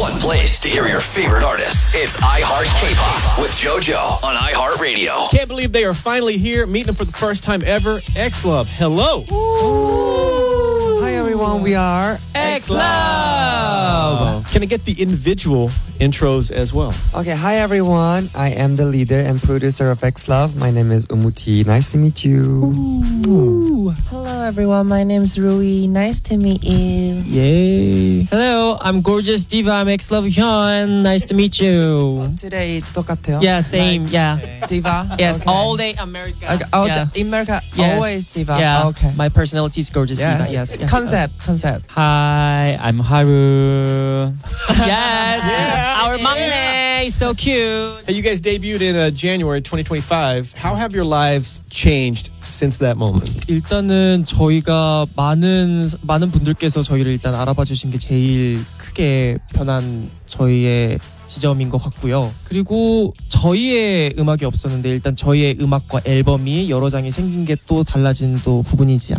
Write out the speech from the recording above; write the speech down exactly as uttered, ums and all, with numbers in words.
one place to hear your favorite artists. It's iHeart K-Pop with JoJo on iHeartRadio. Can't believe they are finally here, meeting them for the first time ever. X-Love, hello. Ooh. Hi everyone, we are X-Love. Can I get the individual intros as well? Okay, hi everyone. I am the leader and producer of X-Love. My name is Umuti. Nice to meet you. Ooh. Hello everyone, my name is Rui. Nice to meet you. Yay. Hello, I'm gorgeous diva. I'm X-Love Hyun. Nice to meet you. Today 똑같아요? Yeah, same. Yeah. Diva? Yes, Okay. all day America. Okay. Oh, yeah. in America, Yes. always diva. Yeah. Okay. My personality is gorgeous Yes. diva. Yes. Yeah. Concept, concept. Hi, I'm Haru. Yes. Yeah. Our maknae is so cute. Hey, you guys debuted in uh, January twenty twenty-five. How have your lives changed since that moment? 일단은 저희가 많은 많은 분들께서 저희를 일단 알아봐 주신 게 제일 크게 변한 저희의 지점인 것 같고요. 그리고 저희의 음악이 없었는데 일단 저희의 음악과 앨범이 여러 장이 생긴 게 또 달라진 또 부분이지